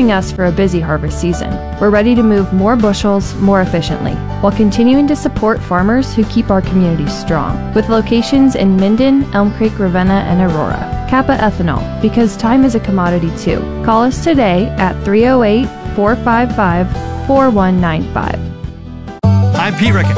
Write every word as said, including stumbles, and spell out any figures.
joining us for a busy harvest season. We're ready to move more bushels more efficiently, while continuing to support farmers who keep our communities strong. With locations in Minden, Elm Creek, Ravenna, and Aurora. Kappa Ethanol, because time is a commodity too. Call us today at three oh eight, four five five, four one nine five. I'm Pete Rickett.